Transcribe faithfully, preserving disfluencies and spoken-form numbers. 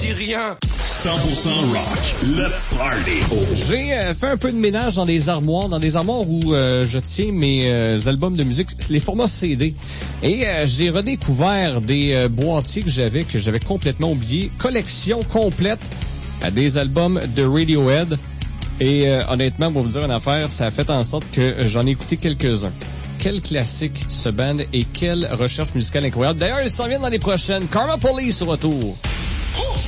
dis rien. cent pour cent rock, le party. J'ai euh, fait un peu de ménage dans des armoires, dans des armoires où euh, je tiens mes euh, albums de musique, c'est les formats C D. Et euh, j'ai redécouvert des euh, boîtiers que j'avais, que j'avais complètement oubliés. Collection complète à des albums de Radiohead. Et euh, honnêtement, pour vous dire une affaire, ça a fait en sorte que j'en ai écouté quelques-uns. Quel classique ce band et quelle recherche musicale incroyable. D'ailleurs, ils s'en viennent dans les prochaines. Karma Police au retour.